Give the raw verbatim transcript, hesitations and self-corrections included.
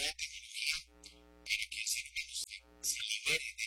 nueva tecnología para que el ser humano se, se libere